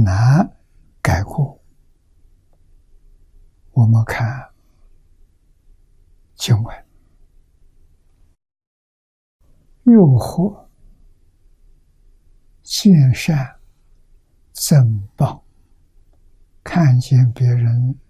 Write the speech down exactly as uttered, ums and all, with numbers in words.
难改过。我们看经文，诱惑见善增报，看见别人